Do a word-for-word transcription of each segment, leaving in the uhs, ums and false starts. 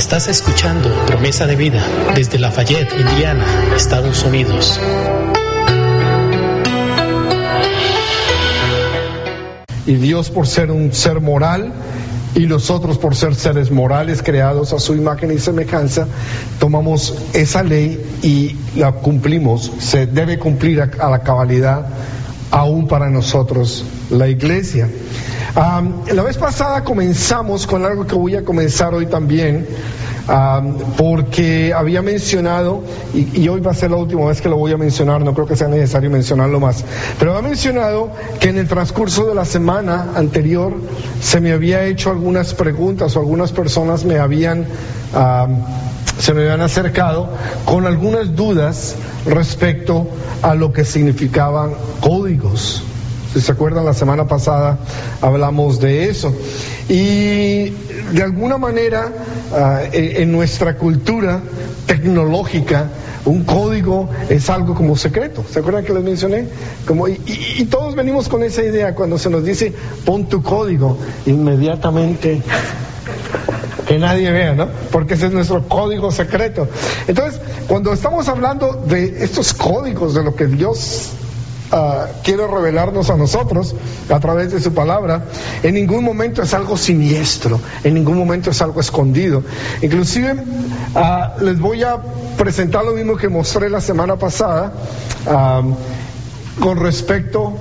Estás escuchando Promesa de Vida desde Lafayette, Indiana, Estados Unidos. Y Dios, por ser un ser moral, y nosotros, por ser seres morales creados a su imagen y semejanza, tomamos esa ley y la cumplimos. Se debe cumplir a, a la cabalidad aún para nosotros, la iglesia. Um, la vez pasada comenzamos con algo que voy a comenzar hoy también, um, porque había mencionado, y, y hoy va a ser la última vez que lo voy a mencionar, no creo que sea necesario mencionarlo más, pero había mencionado que en el transcurso de la semana anterior se me había hecho algunas preguntas, o algunas personas me habían um, se me habían acercado con algunas dudas respecto a lo que significaban códigos. Si se acuerdan, la semana pasada hablamos de eso. Y de alguna manera, uh, en, en nuestra cultura tecnológica, un código es algo como secreto. ¿Se acuerdan que les mencioné? Como, y, y, y todos venimos con esa idea cuando se nos dice, pon tu código, inmediatamente que nadie vea, ¿no? Porque ese es nuestro código secreto. Entonces, cuando estamos hablando de estos códigos, de lo que Dios Uh, quiere revelarnos a nosotros a través de su palabra, en ningún momento es algo siniestro, en ningún momento es algo escondido. Inclusive uh, les voy a presentar lo mismo que mostré la semana pasada uh, con respecto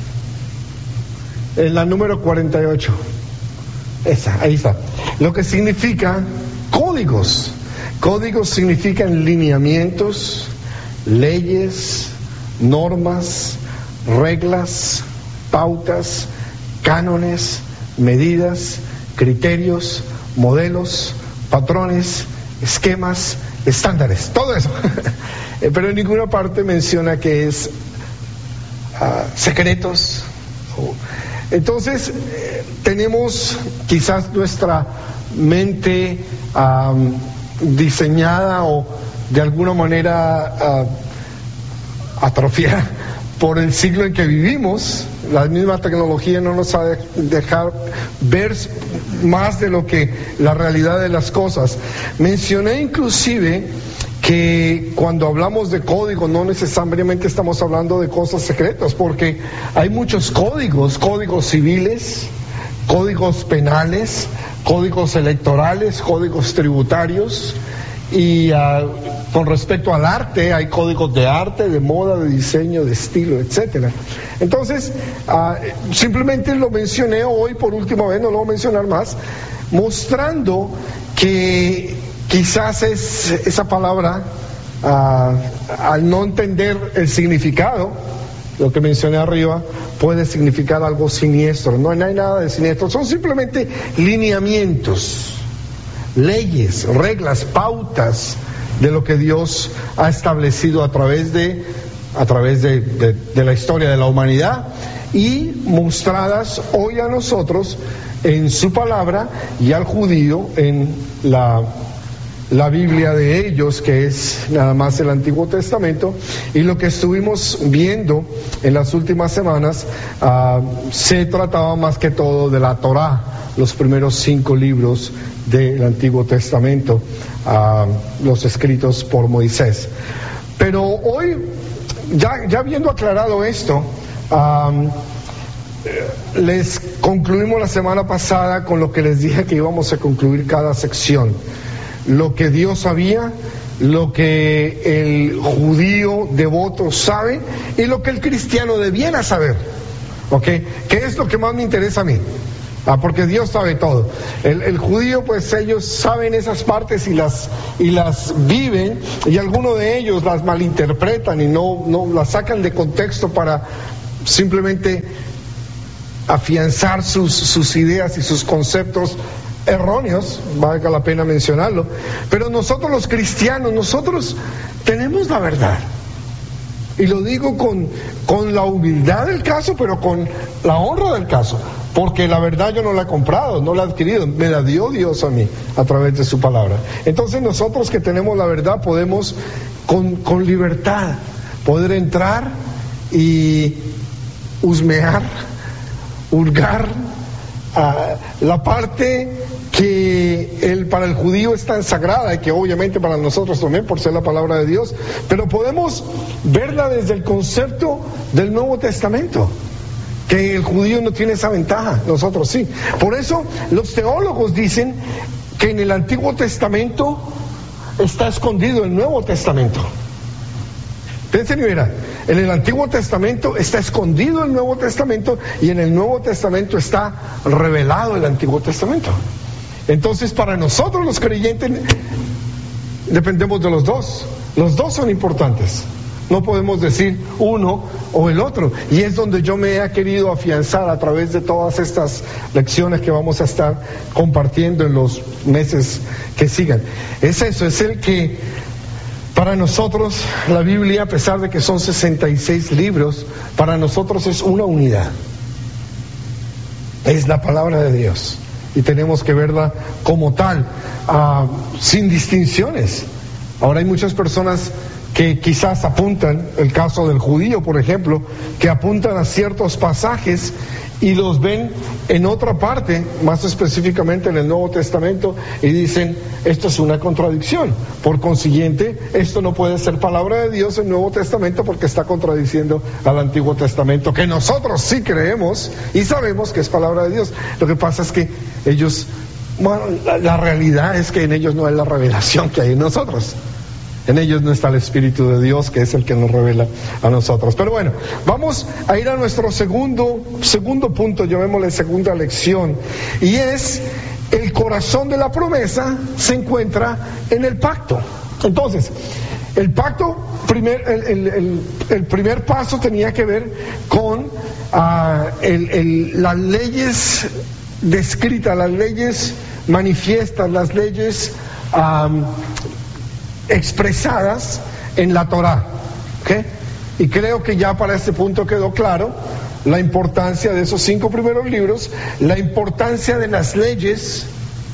en la número cuarenta y ocho, esa, ahí está, lo que significa códigos. Códigos significan lineamientos, leyes, normas, reglas, pautas, cánones, medidas, criterios, modelos, patrones, esquemas, estándares, todo eso. Pero en ninguna parte menciona que es uh, secretos. Entonces, eh, tenemos quizás nuestra mente um, diseñada o de alguna manera uh, atrofiada por el siglo en que vivimos. La misma tecnología no nos ha de dejar ver más de lo que la realidad de las cosas. Mencioné inclusive que cuando hablamos de código no necesariamente estamos hablando de cosas secretas, porque hay muchos códigos, códigos civiles, códigos penales, códigos electorales, códigos tributarios. Y uh, con respecto al arte, hay códigos de arte, de moda, de diseño, de estilo, etcétera. Entonces, uh, simplemente lo mencioné hoy por última vez, no lo voy a mencionar más, mostrando que quizás es esa palabra, uh, al no entender el significado, lo que mencioné arriba, puede significar algo siniestro. No, no hay nada de siniestro, son simplemente lineamientos, leyes, reglas, pautas de lo que Dios ha establecido a través de a través de, de, de la historia de la humanidad y mostradas hoy a nosotros en su palabra y al judío en la la Biblia de ellos, que es nada más el Antiguo Testamento. Y lo que estuvimos viendo en las últimas semanas uh, se trataba más que todo de la Torá, los primeros cinco libros del Antiguo Testamento, uh, los escritos por Moisés. Pero hoy, ya, ya habiendo aclarado esto, um, les concluimos la semana pasada con lo que les dije que íbamos a concluir cada sección. Lo que Dios sabía, lo que el judío devoto sabe y lo que el cristiano debiera saber. ¿Ok? ¿Qué es lo que más me interesa a mí? Ah, porque Dios sabe todo. El, el judío, pues ellos saben esas partes y las y las viven, y algunos de ellos las malinterpretan y no, no las sacan de contexto para simplemente afianzar sus, sus ideas y sus conceptos erróneos, valga la pena mencionarlo. Pero nosotros los cristianos, nosotros tenemos la verdad. Y lo digo con, con la humildad del caso, pero con la honra del caso. Porque la verdad yo no la he comprado, no la he adquirido, me la dio Dios a mí a través de su palabra. Entonces nosotros que tenemos la verdad podemos con, con libertad poder entrar y husmear, hurgar a la parte que el para el judío es tan sagrada y que obviamente para nosotros también por ser la palabra de Dios, pero podemos verla desde el concepto del Nuevo Testamento, que el judío no tiene esa ventaja, nosotros sí. Por eso los teólogos dicen que en el Antiguo Testamento está escondido el Nuevo Testamento. Piensen y verán, en el Antiguo Testamento está escondido el Nuevo Testamento y en el Nuevo Testamento está revelado el Antiguo Testamento. Entonces para nosotros los creyentes dependemos de los dos, los dos son importantes. No podemos decir uno o el otro. Y es donde yo me he querido afianzar a través de todas estas lecciones que vamos a estar compartiendo en los meses que sigan. Es eso, es el que para nosotros la Biblia, a pesar de que son sesenta y seis libros, para nosotros es una unidad. Es la palabra de Dios. Y tenemos que verla como tal, uh, sin distinciones. Ahora hay muchas personas que quizás apuntan, el caso del judío por ejemplo, que apuntan a ciertos pasajes y los ven en otra parte, más específicamente en el Nuevo Testamento, y dicen, esto es una contradicción, por consiguiente, esto no puede ser palabra de Dios en el Nuevo Testamento porque está contradiciendo al Antiguo Testamento, que nosotros sí creemos y sabemos que es palabra de Dios. Lo que pasa es que ellos, bueno, la, la realidad es que en ellos no es la revelación que hay en nosotros. En ellos no está el Espíritu de Dios, que es el que nos revela a nosotros. Pero bueno, vamos a ir a nuestro segundo, segundo punto, llamémosle segunda lección, y es el corazón de la promesa se encuentra en el pacto. Entonces, el pacto, primer, el, el, el, el primer paso tenía que ver con uh, el, el, las leyes descritas, las leyes manifiestas, las leyes Um, expresadas en la Torá, ¿okay? Y creo que ya para este punto quedó claro la importancia de esos cinco primeros libros, la importancia de las leyes,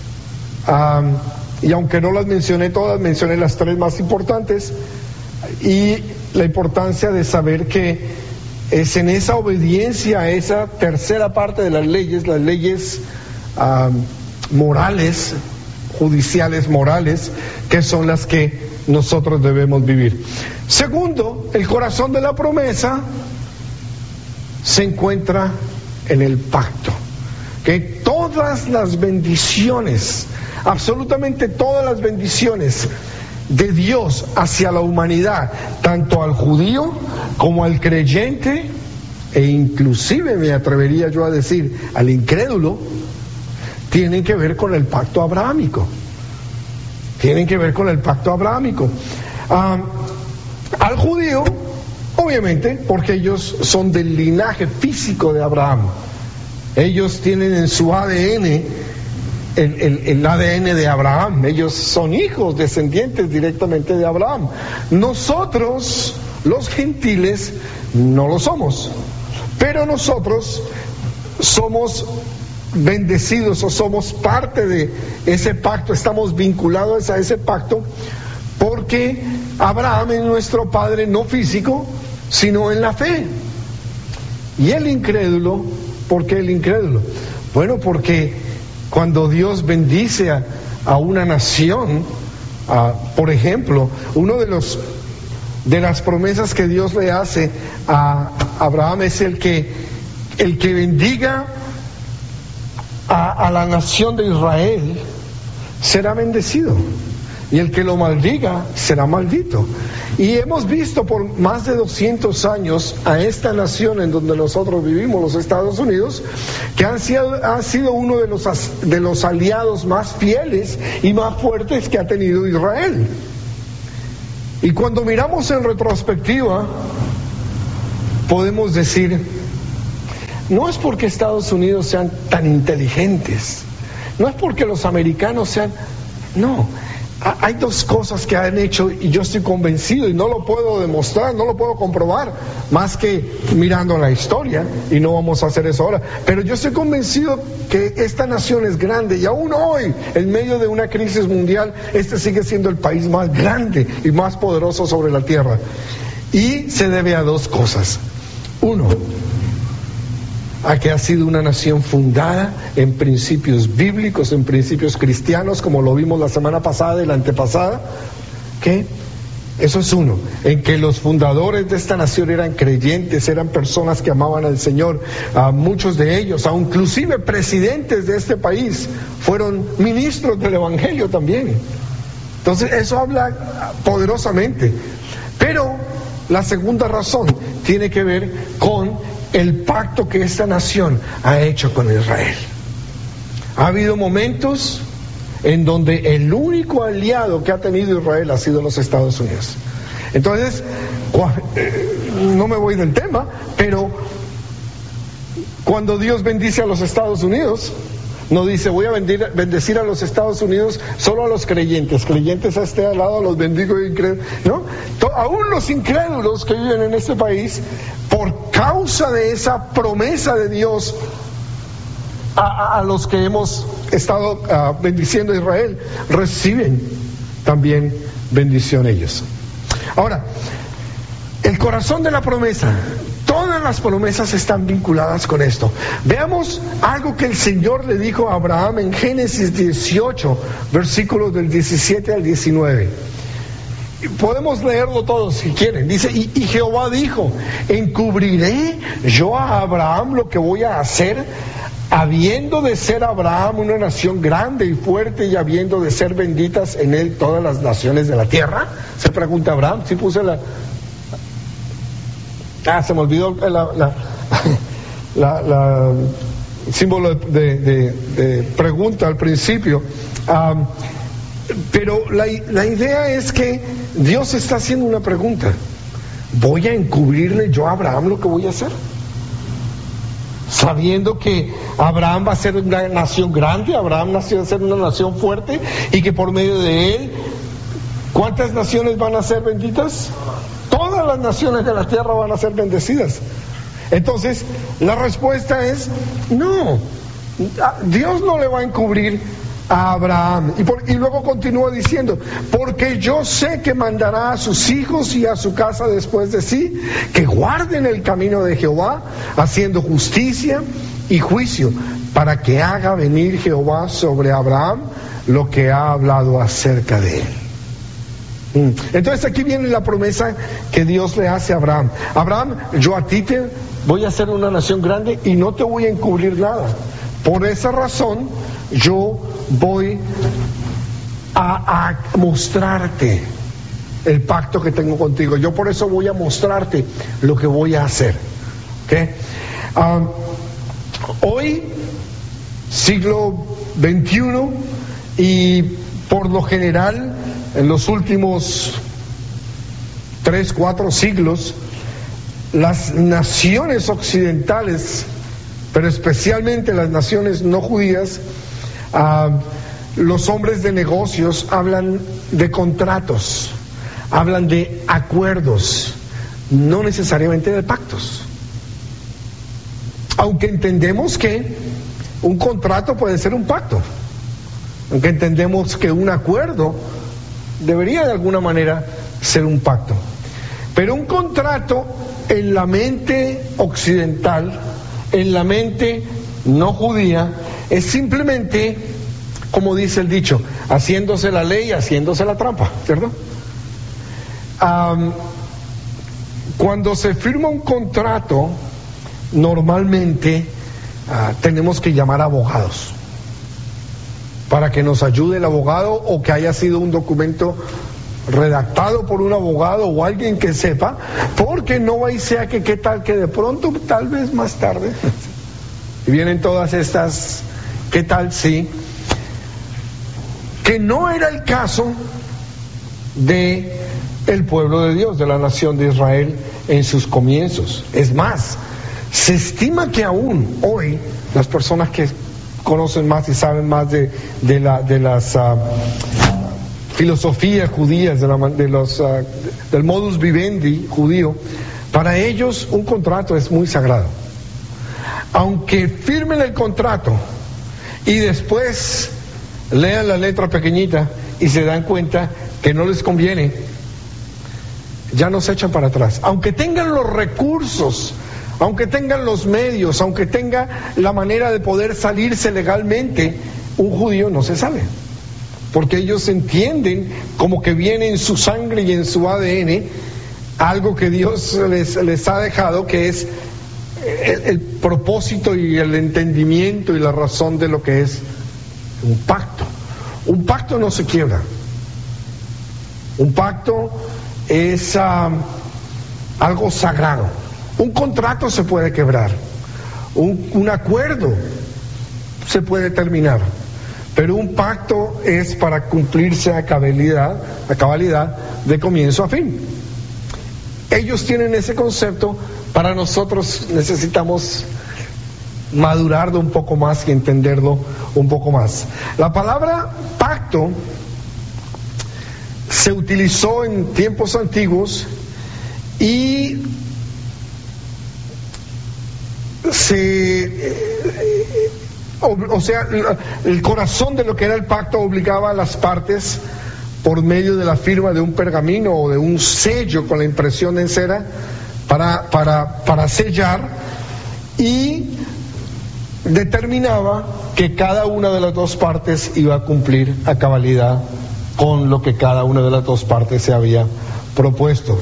um, y aunque no las mencioné todas, mencioné las tres más importantes, y la importancia de saber que es en esa obediencia a esa tercera parte de las leyes, las leyes um, morales, judiciales morales, que son las que nosotros debemos vivir. Segundo, el corazón de la promesa se encuentra en el pacto, que todas las bendiciones, absolutamente todas las bendiciones de Dios hacia la humanidad, tanto al judío como al creyente, e inclusive me atrevería yo a decir al incrédulo, tienen que ver con el pacto abrahámico. Tienen que ver con el pacto abrahámico. Um, al judío, obviamente, porque ellos son del linaje físico de Abraham. Ellos tienen en su A D N el, el, el A D N de Abraham. Ellos son hijos, descendientes directamente de Abraham. Nosotros, los gentiles, no lo somos. Pero nosotros somos bendecidos o somos parte de ese pacto, estamos vinculados a ese pacto porque Abraham es nuestro padre no físico sino en la fe. Y el incrédulo, ¿por qué el incrédulo? Bueno, porque cuando Dios bendice a, a una nación, a, por ejemplo, uno de los de las promesas que Dios le hace a Abraham es el que el que bendiga A, a la nación de Israel será bendecido y el que lo maldiga será maldito. Y hemos visto por más de doscientos años a esta nación en donde nosotros vivimos, los Estados Unidos, que han sido, ha sido uno de los, de los aliados más fieles y más fuertes que ha tenido Israel. Y cuando miramos en retrospectiva podemos decir, no es porque Estados Unidos sean tan inteligentes, no es porque los americanos sean, no, hay dos cosas que han hecho y yo estoy convencido y no lo puedo demostrar, no lo puedo comprobar, más que mirando la historia, y no vamos a hacer eso ahora, pero yo estoy convencido que esta nación es grande y aún hoy, en medio de una crisis mundial, este sigue siendo el país más grande y más poderoso sobre la tierra, y se debe a dos cosas. Uno, a que ha sido una nación fundada en principios bíblicos, en principios cristianos, como lo vimos la semana pasada y la antepasada. ¿Qué? Eso es uno, en que los fundadores de esta nación eran creyentes, eran personas que amaban al Señor. A muchos de ellos, a inclusive presidentes de este país, fueron ministros del Evangelio también. Entonces eso habla poderosamente. Pero la segunda razón tiene que ver con el pacto que esta nación ha hecho con Israel. Ha habido momentos en donde el único aliado que ha tenido Israel ha sido los Estados Unidos. Entonces, no me voy del tema, pero cuando Dios bendice a los Estados Unidos, no dice voy a bendir, bendecir a los Estados Unidos solo a los creyentes, creyentes a este lado los bendigo y incrédulos, ¿no? Aún los incrédulos que viven en este país, por causa de esa promesa de Dios a, a, a los que hemos estado uh, bendiciendo a Israel, reciben también bendición ellos. Ahora, el corazón de la promesa, todas las promesas están vinculadas con esto. Veamos algo que el Señor le dijo a Abraham en Génesis dieciocho, versículos del diecisiete al diecinueve. Podemos leerlo todos si quieren. Dice, y, y Jehová dijo, ¿encubriré yo a Abraham lo que voy a hacer? Habiendo de ser Abraham una nación grande y fuerte y habiendo de ser benditas en él todas las naciones de la tierra. Se pregunta Abraham, si puse la... Ah, se me olvidó la, la, la, la símbolo de, de, de pregunta al principio. Um, pero la, la idea es que Dios está haciendo una pregunta. ¿Voy a encubrirle yo a Abraham lo que voy a hacer? Sabiendo que Abraham va a ser una nación grande, Abraham nació a ser una nación fuerte y que por medio de él, ¿cuántas naciones van a ser benditas? Todas las naciones de la tierra van a ser bendecidas. Entonces, la respuesta es no. Dios no le va a encubrir a Abraham. Y, por, y luego continúa diciendo, porque yo sé que mandará a sus hijos y a su casa después de sí, que guarden el camino de Jehová, haciendo justicia y juicio, para que haga venir Jehová sobre Abraham lo que ha hablado acerca de él. Entonces aquí viene la promesa que Dios le hace a Abraham. Abraham, yo a ti te voy a hacer una nación grande y no te voy a encubrir nada. Por esa razón yo voy a, a mostrarte el pacto que tengo contigo. Yo por eso voy a mostrarte lo que voy a hacer. ¿Okay? Um, hoy, siglo veintiuno, y por lo general en los últimos tres, cuatro siglos, las naciones occidentales, pero especialmente las naciones no judías, uh, los hombres de negocios hablan de contratos, hablan de acuerdos, no necesariamente de pactos. Aunque entendemos que un contrato puede ser un pacto, aunque entendemos que un acuerdo debería de alguna manera ser un pacto. Pero un contrato en la mente occidental, en la mente no judía, es simplemente, como dice el dicho, haciéndose la ley, haciéndose la trampa, ¿cierto? Um, cuando se firma un contrato, normalmente uh, tenemos que llamar a abogados para que nos ayude el abogado, o que haya sido un documento redactado por un abogado o alguien que sepa, porque no va y sea que qué tal que de pronto, tal vez más tarde, y vienen todas estas, qué tal sí, que no era el caso de el pueblo de Dios, de la nación de Israel en sus comienzos. Es más, se estima que aún hoy las personas que conocen más y saben más de, de, la, de las uh, filosofías judías, de la, de los, uh, del modus vivendi judío, para ellos un contrato es muy sagrado. Aunque firmen el contrato y después lean la letra pequeñita y se dan cuenta que no les conviene, ya no se echan para atrás. Aunque tengan los recursos aunque tengan los medios, aunque tenga la manera de poder salirse legalmente, un judío no se sale. Porque ellos entienden como que viene en su sangre y en su A D N algo que Dios les, les ha dejado, que es el, el propósito y el entendimiento y la razón de lo que es un pacto. Un pacto no se quiebra. Un pacto es uh, algo sagrado. Un contrato se puede quebrar. Un, un acuerdo se puede terminar. Pero un pacto es para cumplirse a cabalidad, a cabalidad de comienzo a fin. Ellos tienen ese concepto, para nosotros necesitamos madurarlo un poco más y entenderlo un poco más. La palabra pacto se utilizó en tiempos antiguos y se... O, o sea, el corazón de lo que era el pacto obligaba a las partes, por medio de la firma de un pergamino o de un sello con la impresión en cera, para, para, para sellar, y determinaba que cada una de las dos partes iba a cumplir a cabalidad con lo que cada una de las dos partes se había propuesto.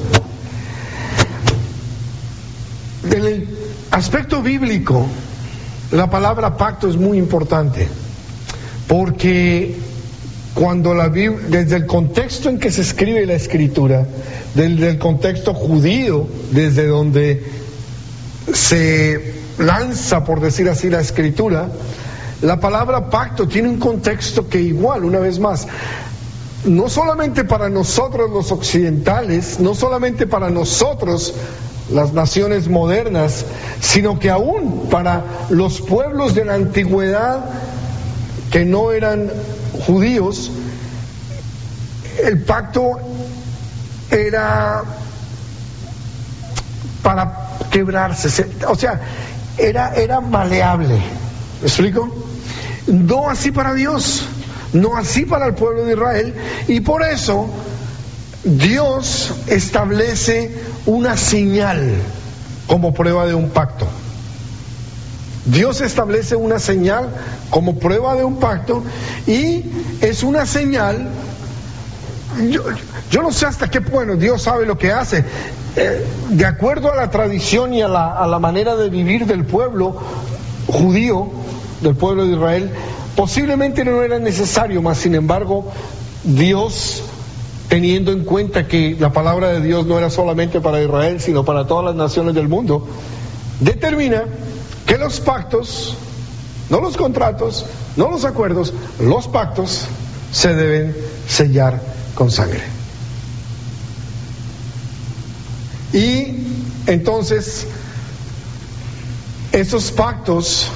Del aspecto bíblico, la palabra pacto es muy importante, porque cuando la Biblia, desde el contexto en que se escribe la escritura, desde el contexto judío, desde donde se lanza, por decir así, la escritura, la palabra pacto tiene un contexto que igual, una vez más, no solamente para nosotros los occidentales, no solamente para nosotros las naciones modernas, sino que aún para los pueblos de la antigüedad que no eran judíos, el pacto era para quebrarse, o sea, era, era maleable. ¿Me explico? No así para Dios, no así para el pueblo de Israel, y por eso Dios establece una señal como prueba de un pacto. Dios establece una señal como prueba de un pacto, y es una señal, yo, yo no sé hasta qué bueno, Dios sabe lo que hace, eh, de acuerdo a la tradición y a la, a la manera de vivir del pueblo judío, del pueblo de Israel, posiblemente no era necesario, mas sin embargo Dios, teniendo en cuenta que la palabra de Dios no era solamente para Israel, sino para todas las naciones del mundo, determina que los pactos, no los contratos, no los acuerdos, los pactos se deben sellar con sangre. Y entonces, esos pactos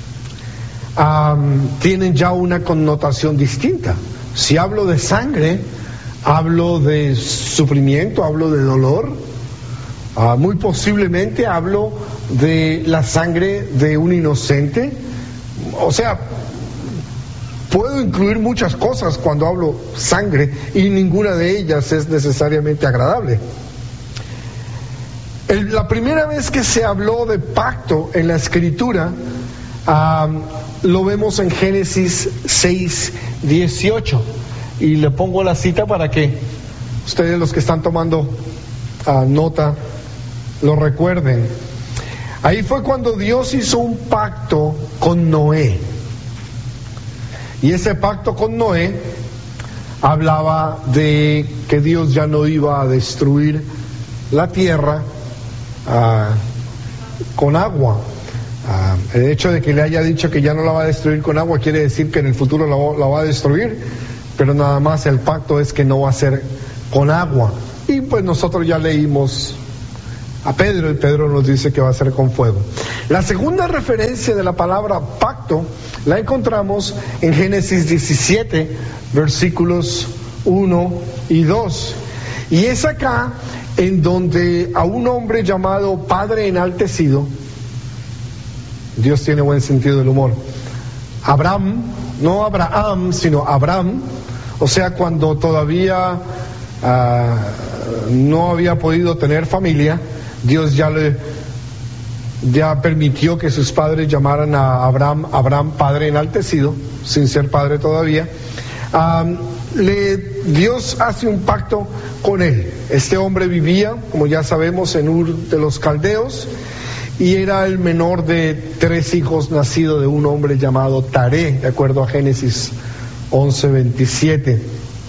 um, tienen ya una connotación distinta. Si hablo de sangre, hablo de sufrimiento, hablo de dolor, uh, muy posiblemente hablo de la sangre de un inocente. O sea, puedo incluir muchas cosas cuando hablo sangre, y ninguna de ellas es necesariamente agradable. El, la primera vez que se habló de pacto en la escritura, um, lo vemos en Génesis seis dieciocho. Y le pongo la cita para que ustedes, los que están tomando uh, nota, lo recuerden. Ahí fue cuando Dios hizo un pacto con Noé. Y ese pacto con Noé hablaba de que Dios ya no iba a destruir la tierra uh, con agua. Uh, el hecho de que le haya dicho que ya no la va a destruir con agua quiere decir que en el futuro la, la va a destruir, pero nada más el pacto es que no va a ser con agua. Y pues nosotros ya leímos a Pedro, y Pedro nos dice que va a ser con fuego. La segunda referencia de la palabra pacto la encontramos en Génesis diecisiete, versículos uno y dos. Y es acá en donde a un hombre llamado Padre Enaltecido, Dios tiene buen sentido del humor, Abraham, no Abraham, sino Abraham, o sea, cuando todavía uh, no había podido tener familia, Dios ya le ya permitió que sus padres llamaran a Abraham, Abraham padre enaltecido, sin ser padre todavía. Um, le, Dios hace un pacto con él. Este hombre vivía, como ya sabemos, en Ur de los Caldeos, y era el menor de tres hijos nacido de un hombre llamado Taré, de acuerdo a Génesis once veintisiete.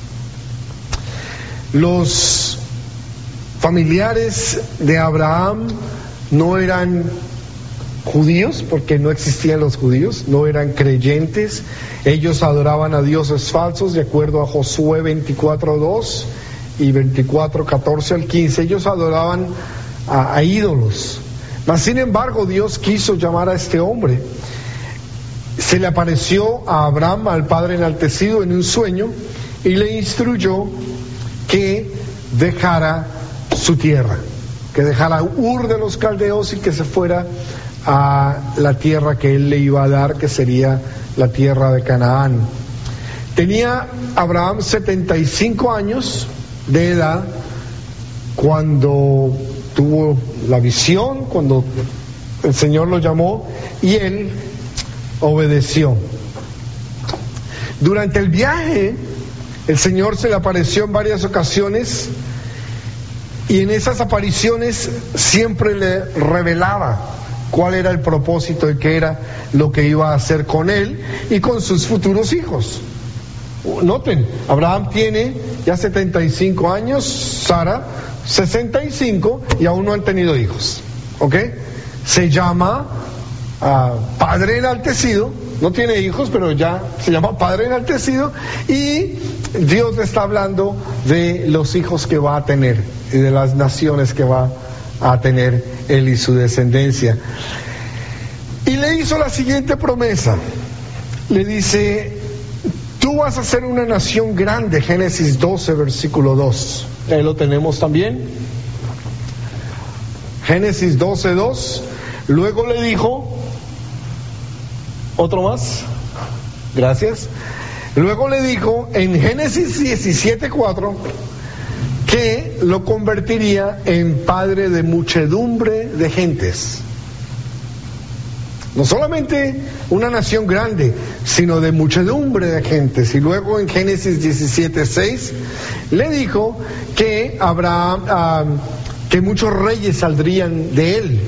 Los familiares de Abraham no eran judíos, porque no existían los judíos, no eran creyentes. Ellos adoraban a dioses falsos, de acuerdo a Josué veinticuatro dos y veinticuatro catorce al quince. Ellos adoraban a, a ídolos. Mas sin embargo, Dios quiso llamar a este hombre. Se le apareció a Abraham, al padre enaltecido, en un sueño, y le instruyó que dejara su tierra, que dejara Ur de los Caldeos y que se fuera a la tierra que él le iba a dar, que sería la tierra de Canaán. Tenía Abraham setenta y cinco años de edad cuando tuvo la visión, cuando el Señor lo llamó, y él obedeció. Durante el viaje, el Señor se le apareció en varias ocasiones, y en esas apariciones siempre le revelaba cuál era el propósito y qué era lo que iba a hacer con él y con sus futuros hijos. Noten, Abraham tiene ya setenta y cinco años, Sara sesenta y cinco, y aún no han tenido hijos. ¿Ok? Se llama uh, padre enaltecido, no tiene hijos, pero ya se llama padre enaltecido, y Dios le está hablando de los hijos que va a tener y de las naciones que va a tener él y su descendencia. Y le hizo la siguiente promesa. Le dice: tú vas a ser una nación grande. Génesis doce, versículo dos. Ahí lo tenemos también. Génesis doce, dos. Luego le dijo, otro más, gracias. Luego le dijo en Génesis diecisiete, cuatro, que lo convertiría en padre de muchedumbre de gentes. No solamente una nación grande, sino de muchedumbre de gentes. Y luego en Génesis diecisiete, seis, le dijo que Abraham, uh, que muchos reyes saldrían de él.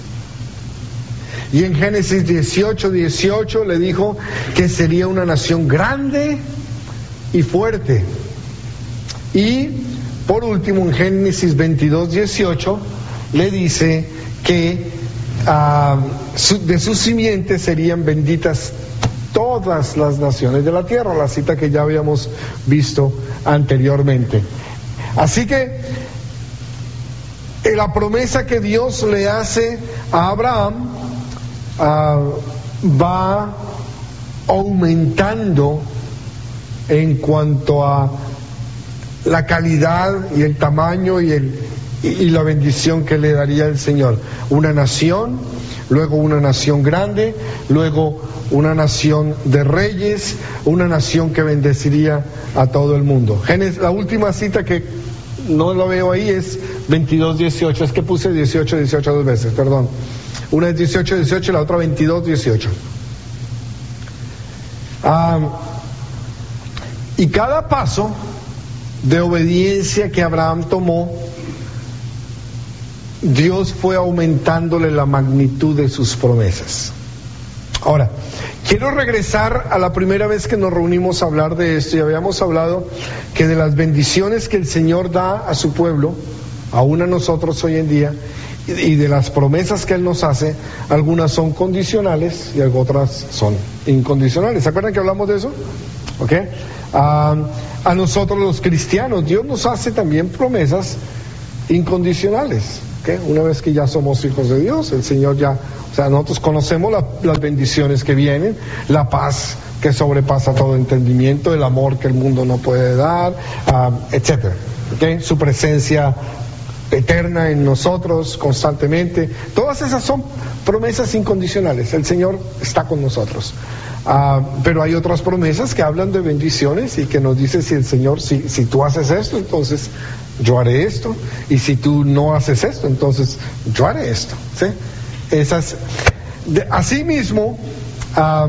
Y en Génesis dieciocho, dieciocho le dijo que sería una nación grande y fuerte. Y por último, en Génesis veintidós, dieciocho, le dice que uh, su, de sus simientes serían benditas todas las naciones de la tierra, la cita que ya habíamos visto anteriormente. Así que la promesa que Dios le hace a Abraham uh, va aumentando en cuanto a la calidad y el tamaño y, el, y, y la bendición que le daría el Señor. Una nación, luego una nación grande, luego una nación de reyes, una nación que bendeciría a todo el mundo. Génesis, la última cita que no lo veo ahí es veintidós, dieciocho, es que puse dieciocho, dieciocho dos veces, perdón. Una es dieciocho, dieciocho y la otra veintidós, dieciocho. Ah, y cada paso de obediencia que Abraham tomó, Dios fue aumentándole la magnitud de sus promesas. Ahora, quiero regresar a la primera vez que nos reunimos a hablar de esto, y habíamos hablado que de las bendiciones que el Señor da a su pueblo, aún a nosotros hoy en día, y de las promesas que Él nos hace, algunas son condicionales y otras son incondicionales. ¿Se acuerdan que hablamos de eso? ¿Ok? Uh, a nosotros los cristianos, Dios nos hace también promesas incondicionales. ¿Okay? Una vez que ya somos hijos de Dios, el Señor ya, o sea, nosotros conocemos la, las bendiciones que vienen, la paz que sobrepasa todo entendimiento, el amor que el mundo no puede dar, uh, etcétera. ¿Okay? Su presencia eterna en nosotros constantemente. Todas esas son promesas incondicionales. El Señor está con nosotros. Uh, pero hay otras promesas que hablan de bendiciones y que nos dice si el Señor, si, si tú haces esto, entonces yo haré esto, y si tú no haces esto, entonces yo haré esto, ¿sí? esas. De, asimismo, uh,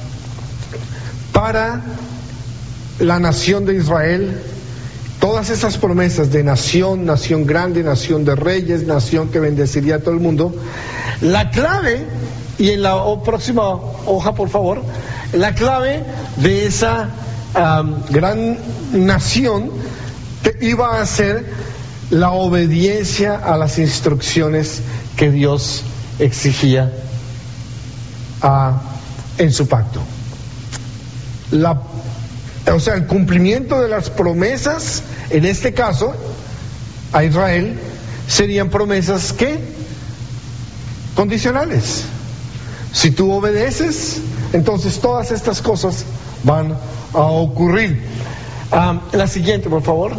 para la nación de Israel, todas esas promesas de nación, nación grande, nación de reyes, nación que bendeciría a todo el mundo, la clave, y en la oh, próxima hoja por favor, la clave de esa um, gran nación te, iba a ser la obediencia a las instrucciones que Dios exigía uh, en su pacto. La O sea, el cumplimiento de las promesas, en este caso, a Israel, serían promesas ¿qué? Condicionales. Si tú obedeces, entonces todas estas cosas van a ocurrir. Um, la siguiente, por favor.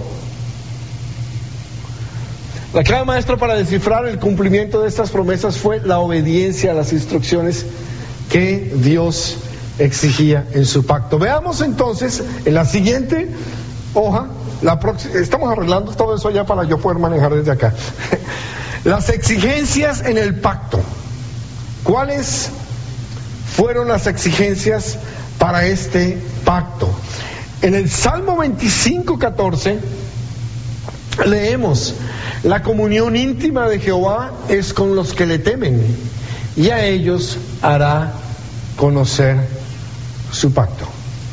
La clave maestra para descifrar el cumplimiento de estas promesas fue la obediencia a las instrucciones que Dios exigía en su pacto. Veamos entonces en la siguiente hoja, la próxima, estamos arreglando todo eso ya para yo poder manejar desde acá. Las exigencias en el pacto. ¿Cuáles fueron las exigencias para este pacto? En el Salmo veinticinco, catorce leemos: la comunión íntima de Jehová es con los que le temen, y a ellos hará conocer su pacto.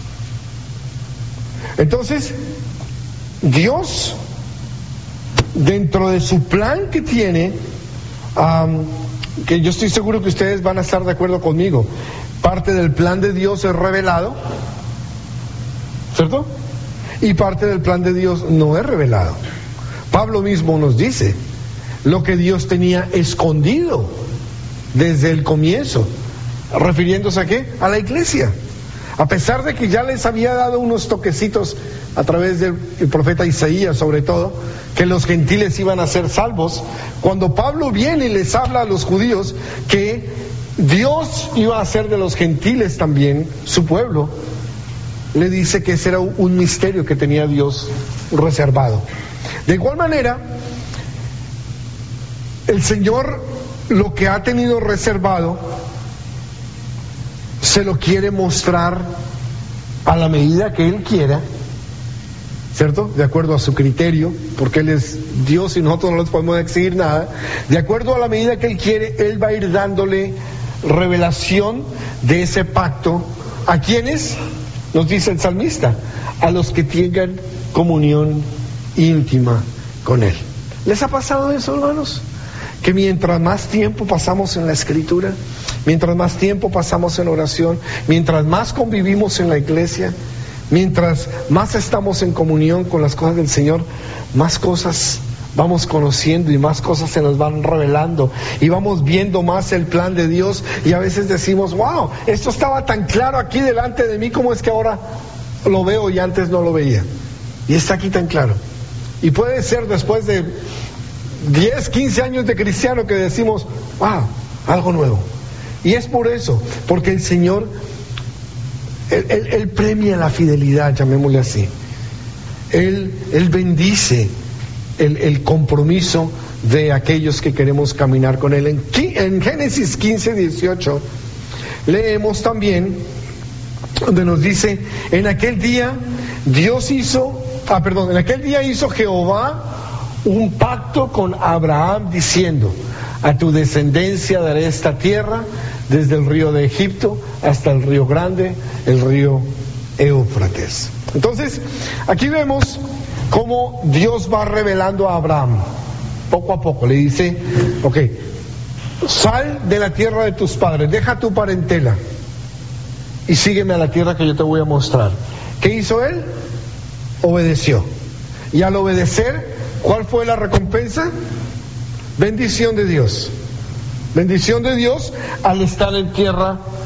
Entonces, Dios, dentro de su plan que tiene, um, que yo estoy seguro que ustedes van a estar de acuerdo conmigo, parte del plan de Dios es revelado, ¿cierto? Y parte del plan de Dios no es revelado. Pablo mismo nos dice lo que Dios tenía escondido desde el comienzo, refiriéndose a qué? A la iglesia. A pesar de que ya les había dado unos toquecitos a través del profeta Isaías, sobre todo, que los gentiles iban a ser salvos, cuando Pablo viene y les habla a los judíos que Dios iba a hacer de los gentiles también su pueblo, le dice que ese era un misterio que tenía Dios reservado. De igual manera, el Señor lo que ha tenido reservado se lo quiere mostrar a la medida que Él quiera, ¿cierto? De acuerdo a su criterio, porque Él es Dios y nosotros no les podemos exigir nada. De acuerdo a la medida que Él quiere, Él va a ir dándole revelación de ese pacto. ¿A quiénes? Nos dice el salmista: a los que tengan comunión íntima con Él. ¿Les ha pasado eso, hermanos? Que mientras más tiempo pasamos en la Escritura, mientras más tiempo pasamos en oración, mientras más convivimos en la iglesia, mientras más estamos en comunión con las cosas del Señor, más cosas vamos conociendo y más cosas se nos van revelando y vamos viendo más el plan de Dios, y a veces decimos: wow, esto estaba tan claro aquí delante de mí, ¿cómo es que ahora lo veo y antes no lo veía? Y está aquí tan claro. Y puede ser después de diez, quince años de cristiano que decimos: wow, algo nuevo. Y es por eso, porque el Señor, Él, él, él premia la fidelidad, llamémosle así. Él, él bendice el, el compromiso de aquellos que queremos caminar con Él. En, en Génesis quince, dieciocho leemos también donde nos dice: en aquel día Dios hizo, ah perdón, en aquel día hizo Jehová un pacto con Abraham diciendo: a tu descendencia daré esta tierra, desde el río de Egipto hasta el río grande, el río Éufrates. Entonces, aquí vemos cómo Dios va revelando a Abraham, poco a poco. Le dice: ok, sal de la tierra de tus padres, deja tu parentela y sígueme a la tierra que yo te voy a mostrar. ¿Qué hizo él? Obedeció. Y al obedecer, ¿cuál fue la recompensa? Bendición de Dios. Bendición de Dios al estar en tierra